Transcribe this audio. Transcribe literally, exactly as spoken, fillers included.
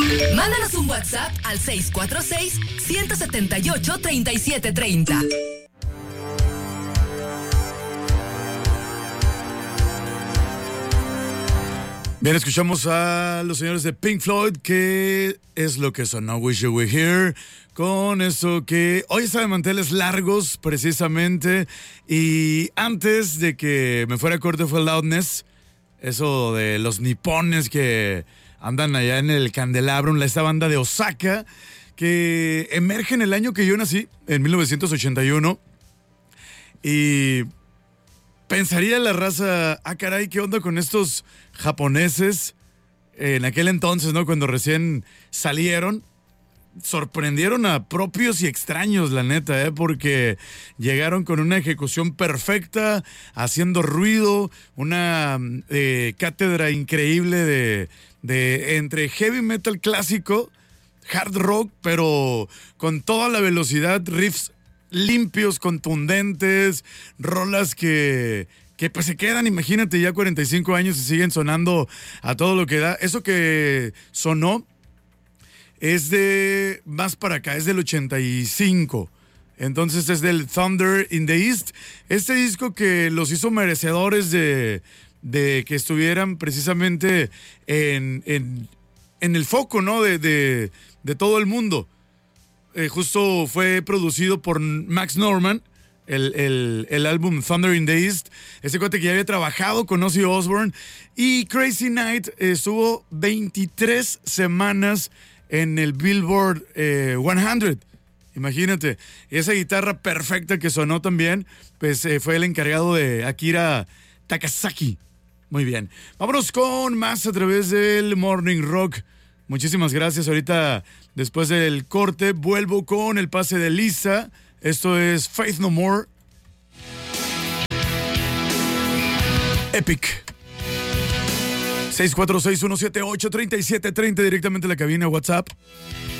Mándanos un WhatsApp al seis cuatro seis, uno siete ocho, tres siete tres cero. Bien, escuchamos a los señores de Pink Floyd, que es lo que sonó Wish You Were Here, con eso que hoy está de manteles largos, precisamente, y antes de que me fuera a corte fue Loudness, eso de los nipones que andan allá en el candelabro, esta banda de Osaka, que emerge en el año que yo nací, en mil novecientos ochenta y uno, y pensaría la raza, ah caray, ¿qué onda con estos japoneses? En aquel entonces, ¿no? Cuando recién salieron, sorprendieron a propios y extraños, la neta, ¿eh? Porque llegaron con una ejecución perfecta, haciendo ruido, una eh, cátedra increíble de, de entre heavy metal clásico, hard rock, pero con toda la velocidad, riffs limpios, contundentes, rolas que, que pues se quedan, imagínate, ya cuarenta y cinco años y siguen sonando a todo lo que da. Eso que sonó es de más para acá, es del ochenta y cinco. Entonces es del Thunder in the East. Este disco que los hizo merecedores de, de que estuvieran precisamente en, en, en el foco, ¿no? De, de, de todo el mundo. Eh, justo fue producido por Max Norman, el, el, el álbum Thunder in the East. Ese cuate que ya había trabajado con Ozzy Osbourne. Y Crazy Night eh, estuvo veintitrés semanas en el Billboard eh, cien. Imagínate, esa guitarra perfecta que sonó también, pues eh, fue el encargado de Akira Takasaki. Muy bien, vámonos con más a través del Morning Rock. Muchísimas gracias. Ahorita, después del corte, vuelvo con el pase de Lisa. Esto es Faith No More. Epic. seis cuatro seis, uno siete ocho, tres siete tres cero, directamente a la cabina WhatsApp.